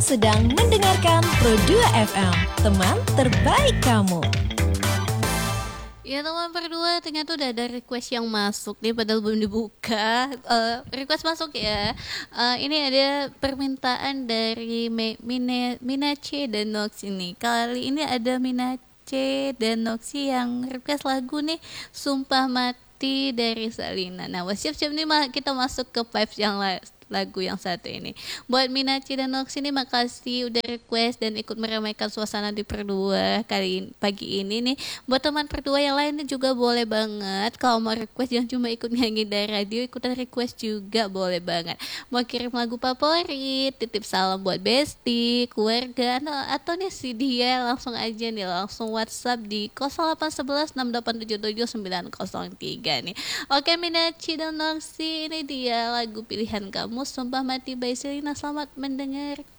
sedang mendengarkan Pro2 FM, teman terbaik kamu. Ya teman berdua, ternyata udah ada request yang masuk nih padahal belum dibuka. Request masuk ya. Ini ada permintaan dari Mina C dan Nox ini. Kali ini ada Mina C dan Noxy yang request lagu nih Sumpah Mati dari Salina. Nah, siap-siap nih kita masuk ke vibes yang lagu yang satu ini. Buat Minaci dan Nox ini makasih udah request dan ikut meramaikan suasana di Perdua pagi ini nih. Buat teman Perdua yang lainnya juga boleh banget. Kalau mau request yang cuma ikut nyanyi dari radio, ikutan request juga boleh banget. Mau kirim lagu favorit, titip salam buat bestie, keluarga, atau nih si dia langsung aja nih, langsung WhatsApp di 0811 6877903 nih. Oke Minaci dan Noxy, ini dia lagu pilihan kamu Sumpah Mati by Selina. Selamat mendengarkan.